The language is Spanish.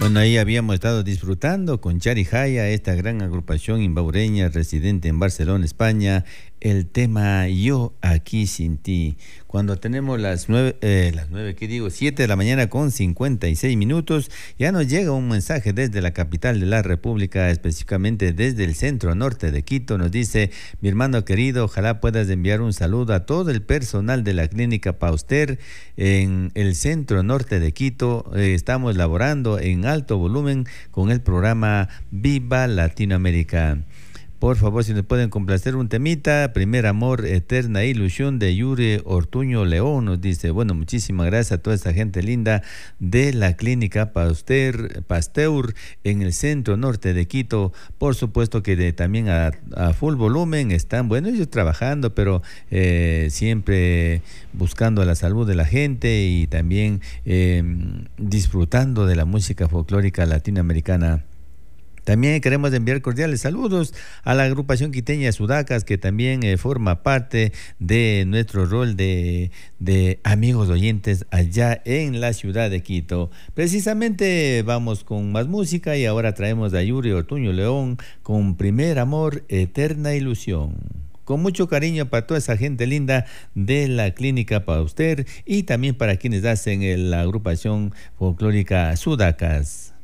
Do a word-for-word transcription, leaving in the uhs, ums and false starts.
Bueno, ahí habíamos estado disfrutando con Chari Jaya, esta gran agrupación imbaureña residente en Barcelona, España, el tema Yo aquí sin ti. Cuando tenemos las nueve, eh, las nueve, ¿qué digo? Siete de la mañana con cincuenta y seis minutos, ya nos llega un mensaje desde la capital de la República, específicamente desde el centro norte de Quito. Nos dice: mi hermano querido, ojalá puedas enviar un saludo a todo el personal de la clínica Pauster en el centro norte de Quito. Eh, estamos laborando en alto volumen con el programa Viva Latinoamérica. Por favor, si nos pueden complacer un temita, Primer Amor, Eterna Ilusión, de Yuri Ortuño León, nos dice. Bueno, muchísimas gracias a toda esta gente linda de la clínica Pasteur, Pasteur en el centro norte de Quito. Por supuesto que de, también a, a full volumen están, bueno, ellos trabajando, pero eh, siempre buscando la salud de la gente y también eh, disfrutando de la música folclórica latinoamericana. También queremos enviar cordiales saludos a la agrupación quiteña Sudacas, que también eh, forma parte de nuestro rol de, de amigos oyentes allá en la ciudad de Quito. Precisamente vamos con más música y ahora traemos a Yuri Ortuño León con Primer Amor, Eterna Ilusión. Con mucho cariño para toda esa gente linda de la clínica Pauster y también para quienes hacen la agrupación folclórica Sudacas.